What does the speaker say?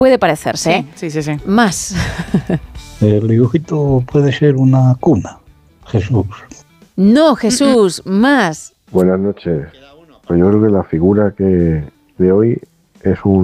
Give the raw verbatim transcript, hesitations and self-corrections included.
Puede parecerse, ¿eh? Sí, sí, sí. Más. El dibujito puede ser una cuna. Jesús. No, Jesús, más. Buenas noches. Pues yo creo que la figura que de hoy es un